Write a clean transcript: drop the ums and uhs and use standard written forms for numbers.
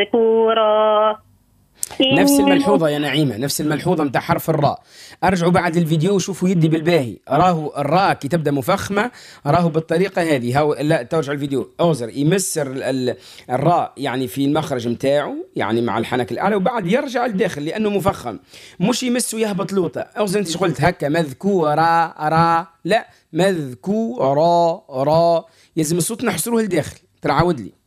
مذكورا. نفس الملحوظة يا نعيمة، نفس الملحوظة متاع حرف الراء. ارجعوا بعد الفيديو وشوفوا يدي بالباهي، راهو الراء كي تبدا مفخمة راهو بالطريقة هذه. هاو لا ترجع الفيديو اوزر يمس الراء يعني في المخرج متاعه يعني مع الحنك الاعلى، وبعد يرجع للداخل لانه مفخم، مش يمس ويهبط لوطة. اوزر انت قلت هكا مذكورة را، لا مذكورة را، يلزم الصوت نحصروه لداخل. ترى عاود لي.